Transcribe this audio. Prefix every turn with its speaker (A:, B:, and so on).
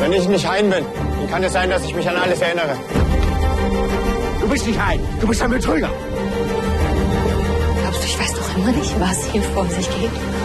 A: Wenn ich nicht Hein bin, dann kann es sein, dass ich mich an alles erinnere.
B: Du bist nicht Hein, du bist ein Betrüger.
C: Glaubst du, ich weiß doch immer nicht, was hier vor sich geht?